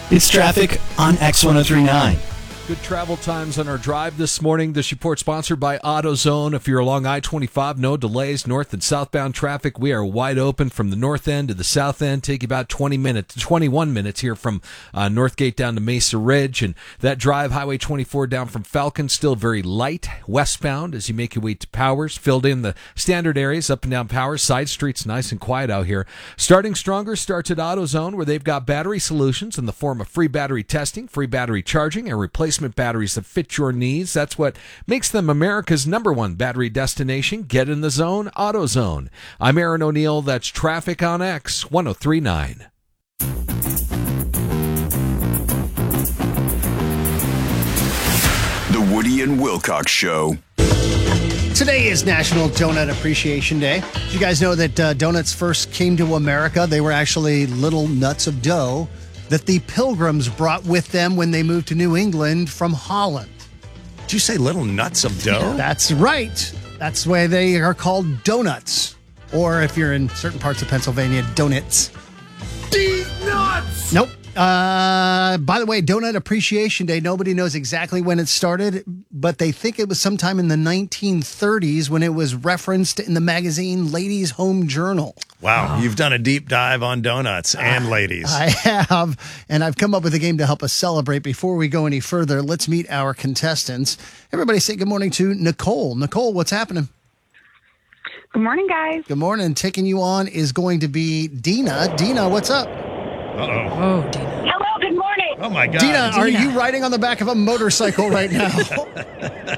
It's traffic on X1039. Good travel times on our drive this morning. This report sponsored by AutoZone. If you're along I-25, no delays. North and southbound traffic, we are wide open from the north end to the south end. Take about 21 minutes here from Northgate down to Mesa Ridge. And that drive, Highway 24 down from Falcon, still very light westbound as you make your way to Powers. Filled in the standard areas up and down Powers. Side streets nice and quiet out here. Starting stronger starts at AutoZone, where they've got battery solutions in the form of free battery testing, free battery charging, and replacement batteries that fit your needs. That's what makes them America's #1 battery destination. Get in the zone, AutoZone. I'm Aaron O'Neill. That's traffic on X1039. The Woody and Wilcox Show. Today is National Donut Appreciation Day. Did you guys know that donuts first came to America? They were actually little nuts of dough that the Pilgrims brought with them when they moved to New England from Holland. Did you say little nuts of dough? That's right. That's why they are called donuts. Or if you're in certain parts of Pennsylvania, donuts. Nuts! Nope. By the way, Donut Appreciation Day, nobody knows exactly when it started, but they think it was sometime in the 1930s when it was referenced in the magazine Ladies' Home Journal. Wow, you've done a deep dive on donuts and ladies. I have, and I've come up with a game to help us celebrate. Before we go any further, let's meet our contestants. Everybody say good morning to Nicole. Nicole, what's happening? Good morning, guys. Good morning. Taking you on is going to be Dina. Dina, what's up? Uh-oh. Oh, Dina. Hello, good morning. Oh, my God. Dina, are you riding on the back of a motorcycle right now? Oh, no, is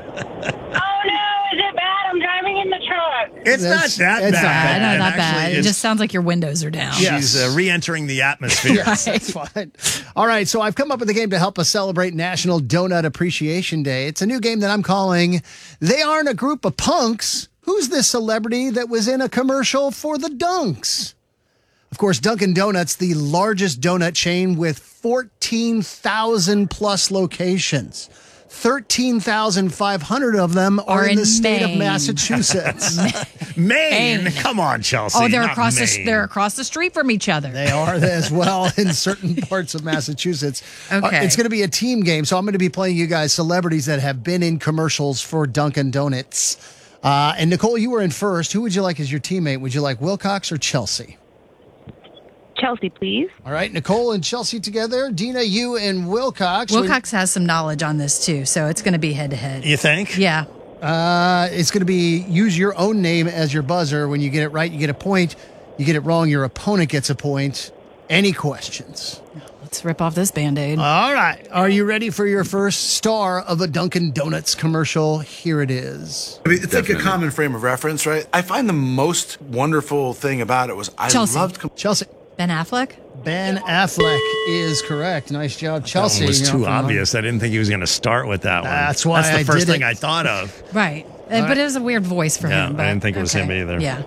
it bad? I'm driving in the truck. It's not that it's bad. No, not Actually, bad. It it's- just sounds like your windows are down. Yeah. She's re-entering the atmosphere. Yes, that's fine. All right, so I've come up with a game to help us celebrate National Donut Appreciation Day. It's a new game that I'm calling They Aren't a Group of Punks. Who's this celebrity that was in a commercial for the Dunks? Of course, Dunkin' Donuts, the largest donut chain with 14,000 plus locations. 13,500 of them are in the state of Maine. Massachusetts. Maine? Hey. Come on, Chelsea. Oh, they're not across Maine. they're across the street from each other. They are as well in certain parts of Massachusetts. Okay. It's going to be a team game, so I'm going to be playing you guys celebrities that have been in commercials for Dunkin' Donuts. And Nicole, you were in first. Who would you like as your teammate? Would you like Wilcox or Chelsea? Chelsea, please. All right, Nicole and Chelsea together. Dina, you and Wilcox. Wilcox has some knowledge on this too, so it's going to be head to head. You think? Yeah. It's going to be use your own name as your buzzer. When you get it right, you get a point. You get it wrong, your opponent gets a point. Any questions? Let's rip off this Band-Aid. All right. Are you ready for your first star of a Dunkin' Donuts commercial? Here it is. I mean, it's like a common frame of reference, right? I find the most wonderful thing about it was I Chelsea. loved... Chelsea. Ben Affleck? Ben Affleck is correct. Nice job, Chelsea. That one was You know, too from- obvious. I didn't think he was going to start with that one. That's why That's the I first did thing it. I thought of. Right. But it was a weird voice for Yeah, him. I didn't think it was him either. Yeah.